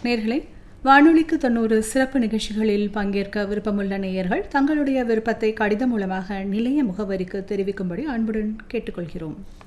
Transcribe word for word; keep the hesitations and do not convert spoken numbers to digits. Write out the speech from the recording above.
நேயர்களே, வானொலிக்கு தொண்ணூறு சிறப்பு நிகழ்ச்சிகளில் பங்கேற்க விருப்பமுள்ள நேயர்கள் தங்களுடைய விருப்பத்தை கடிதம் மூலமாக நிலைய முகவரிக்கு தெரிவிக்கும்படி அன்புடன் கேட்டுக்கொள்கிறோம்.